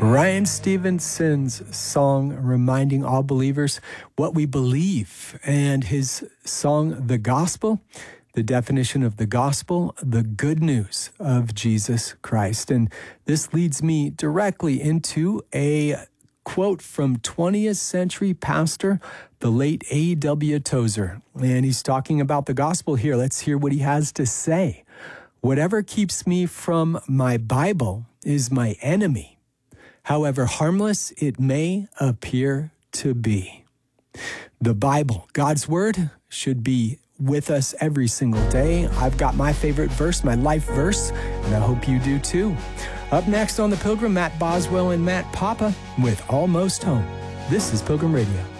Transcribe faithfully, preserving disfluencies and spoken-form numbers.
Ryan Stevenson's song reminding all believers what we believe, and his song, The Gospel, the definition of the gospel, the good news of Jesus Christ. And this leads me directly into a quote from twentieth century pastor, the late A W Tozer. And he's talking about the gospel here. Let's hear what he has to say. Whatever keeps me from my Bible is my enemy, however harmless it may appear to be. The Bible, God's word, should be with us every single day. I've got my favorite verse, my life verse, and I hope you do too. Up next on The Pilgrim, Matt Boswell and Matt Papa with Almost Home. This is Pilgrim Radio.